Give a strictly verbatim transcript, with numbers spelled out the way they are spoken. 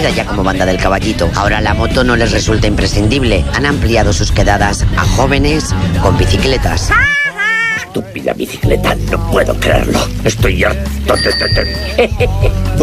reconocida ya como Banda del Caballito. Ahora la moto no les resulta imprescindible. Han ampliado sus quedadas a jóvenes con bicicletas. Estúpida bicicleta, no puedo creerlo. Estoy harto de... de- de-